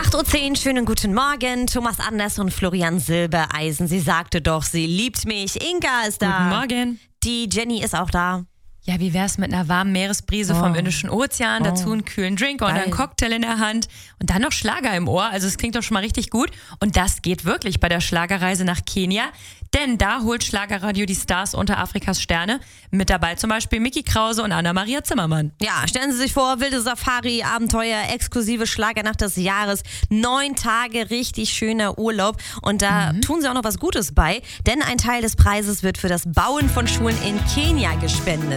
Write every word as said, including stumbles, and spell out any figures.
acht Uhr zehn, schönen guten Morgen. Thomas Anders und Florian Silbereisen. Sie sagte doch, sie liebt mich. Inka ist da. Guten Morgen. Die Jenny ist auch da. Ja, wie wär's mit einer warmen Meeresbrise Oh. vom Indischen Ozean, dazu einen kühlen Drink oder Geil. einen Cocktail in der Hand und dann noch Schlager im Ohr. Also es klingt doch schon mal richtig gut. Und das geht wirklich bei der Schlagerreise nach Kenia. Denn da holt Schlagerradio die Stars unter Afrikas Sterne. Mit dabei zum Beispiel Micky Krause und Anna-Maria Zimmermann. Ja, stellen Sie sich vor, wilde Safari, Abenteuer, exklusive Schlagernacht des Jahres. Neun Tage richtig schöner Urlaub. Und da Mhm. tun sie auch noch was Gutes bei. Denn ein Teil des Preises wird für das Bauen von Schulen in Kenia gespendet.